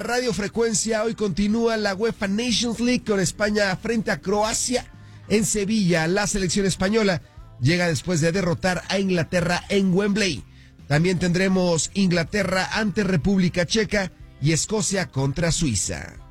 Radio Frecuencia, hoy continúa la UEFA Nations League con España frente a Croacia en Sevilla. La selección española llega después de derrotar a Inglaterra en Wembley. También tendremos Inglaterra ante República Checa y Escocia contra Suiza.